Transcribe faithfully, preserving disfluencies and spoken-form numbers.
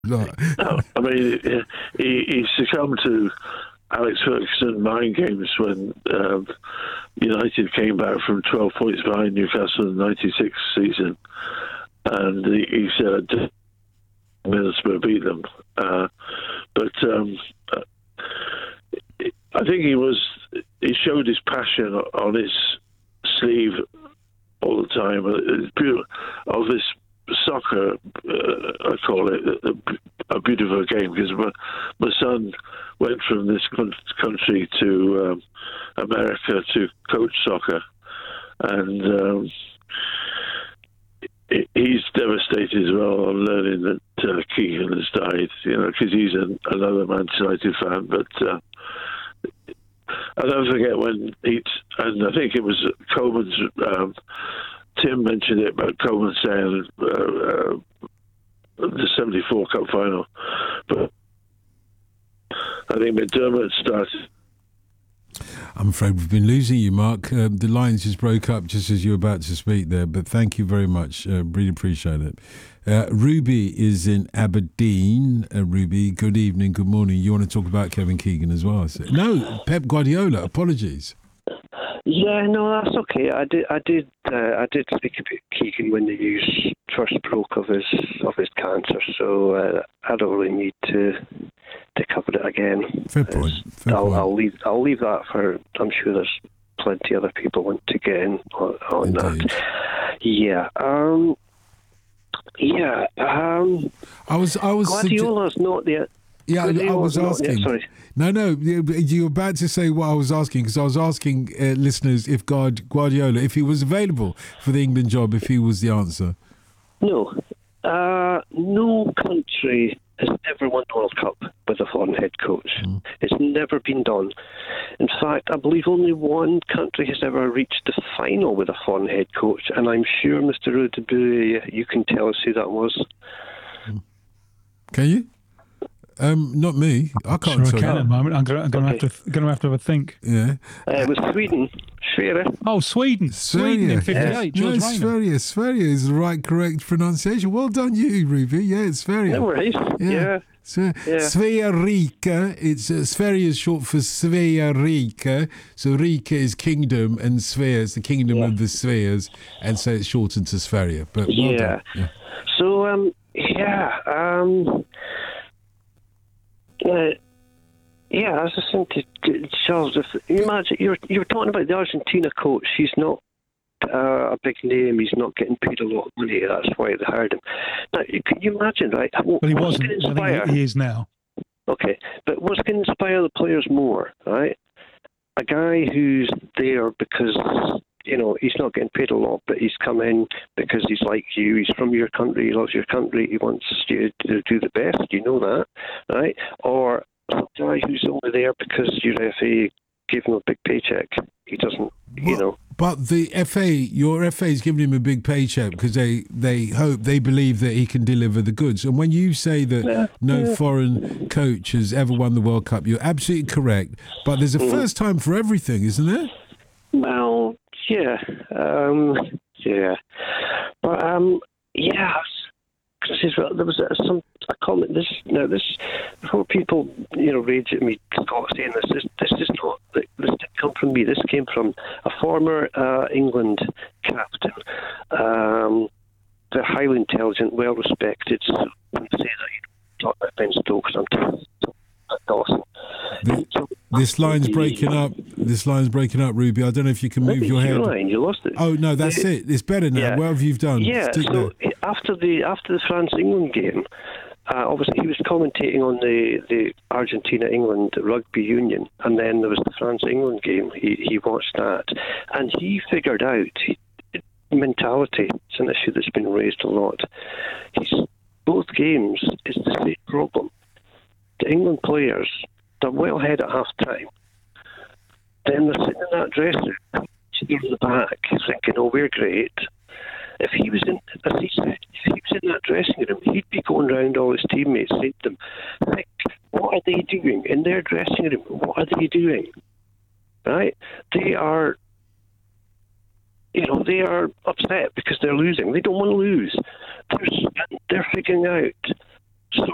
Like, No, I mean, he, he succumbed to Alex Ferguson mind games when um, United came back from twelve points behind Newcastle in the ninety-six season, and he, he said, Middlesbrough beat them. Uh, but um, I think he was he showed his passion on his sleeve all the time. It's beautiful, of this soccer, uh, I call it a, a beautiful game, because my, my son went from this country to um, America to coach soccer, and um, he's devastated as well on learning that uh, Keegan has died, you know, because he's an, another Manchester United fan. But uh, I'll never forget when he, and I think it was Coleman's, um, Tim mentioned it about Coleman saying uh, uh, the seventy-four Cup final. But I think McDermott started. I'm afraid we've been losing you, Mark. Uh, the lines just broke up just as you were about to speak there, but thank you very much. Uh, really appreciate it. Uh, Ruby is in Aberdeen. Uh, Ruby, good evening, good morning. You want to talk about Kevin Keegan as well? So, no, Pep Guardiola. Apologies. Yeah, no, that's okay. I did, I did, uh, I did speak about Keegan when the news first broke of his of his cancer. So uh, I don't really need to to cover it again. Fair point. Fair I'll, point. I'll leave. I'll leave that for. I'm sure there's plenty other people want to get in on, on Indeed. that. Yeah. Um. Yeah. Um. I was. I was. Guardiola's Sugge- not the. yeah, I Guardiola's was not asking. the, sorry. No, no, you were about to say what I was asking, because I was asking uh, listeners if Guard- Guardiola, if he was available for the England job, if he was the answer. No. Uh, no country has ever won the World Cup with a foreign head coach. Mm. It's never been done. In fact, I believe only one country has ever reached the final with a foreign head coach, and I'm sure, Mister Rudebury, you can tell us who that was. Can you? Um, not me. I can't. Sure, I can you. at the moment. I'm going to okay. have to going to have to have a think. Yeah. Uh, it was Sweden. Sverige. Oh, Sweden. Sweden in fifty-eight. Yeah. George No, Rayner. Sverige. Sverige is the right, correct pronunciation. Well done, you, Ruby. Yeah, it's Sverige. No worries. Yeah. yeah. So, yeah. Sverige. It's uh, Sverige is short for Sverige. So Rike is kingdom, and Sverige is the kingdom yeah. of the spheres, and so it's shortened to Sverige. But well yeah. done. Yeah. So um, yeah. Um. Uh, yeah, I was just saying to Charles, if you imagine you're you're talking about the Argentina coach. He's not uh, a big name. He's not getting paid a lot of money. That's why they hired him. Now, can you imagine, right? Well, he wasn't. I think he is now. Okay, but what's going to inspire the players more, right? A guy who's there because, you know, he's not getting paid a lot, but he's come in because he's like you. He's from your country. He loves your country. He wants you to do the best. You know that, right? Or a guy who's only there because your F A gave him a big paycheck. He doesn't, you well, know. But the F A, your F A is giving him a big paycheck because they, they hope, they believe that he can deliver the goods. And when you say that yeah, no yeah. foreign coach has ever won the World Cup, you're absolutely correct. But there's a mm. first time for everything, isn't there? Well, yeah, um, yeah, but um, yeah. There was some a comment. This now this before people you know rage at me, Scott, saying this. This, this is not. This didn't come from me. This came from a former uh, England captain. Um, they're highly intelligent, well respected. So when I say that, you know, talk about Ben Stokes. I'm talking about Dawson. The, so, this line's breaking up. This line's breaking up, Ruby. I don't know if you can move your head. Line, you lost it. Oh no, that's uh, it. It's better now. Yeah. What have you done? Yeah. Stick so there. after the after the France England game, uh, obviously he was commentating on the, the Argentina England rugby union, and then there was the France England game. He he watched that, and he figured out he, mentality. It's an issue that's been raised a lot. He's both games is the same problem. The England players, they're well ahead at half time. Then they're sitting in that dressing room, sitting in the back, thinking, oh, we're great. If he was in, as he said, if he was in that dressing room, he'd be going around all his teammates saying to them, think, what are they doing in their dressing room? What are they doing? Right? They are, you know, they are upset because they're losing. They don't want to lose. They're, they're figuring out